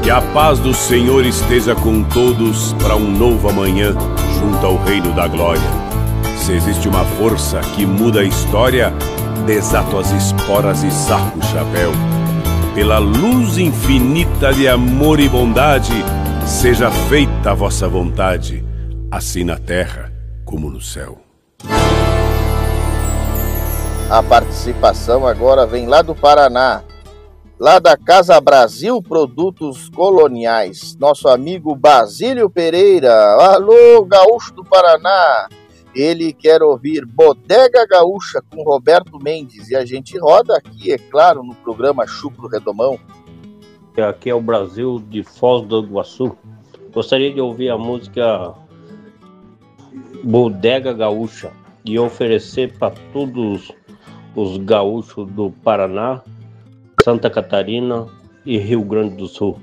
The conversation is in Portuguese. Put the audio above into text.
Que a paz do Senhor esteja com todos para um novo amanhã junto ao reino da glória. Se existe uma força que muda a história, desato as esporas e saco o chapéu. Pela luz infinita de amor e bondade, seja feita a vossa vontade, assim na terra como no céu. A participação agora vem lá do Paraná, lá da Casa Brasil Produtos Coloniais, nosso amigo Basílio Pereira. Alô, gaúcho do Paraná! Ele quer ouvir Bodega Gaúcha com Roberto Mendes, e a gente roda aqui, é claro, no programa Chucro Redomão. Aqui é o Brasil de Foz do Iguaçu. Gostaria de ouvir a música Bodega Gaúcha e oferecer para todos os gaúchos do Paraná, Santa Catarina e Rio Grande do Sul.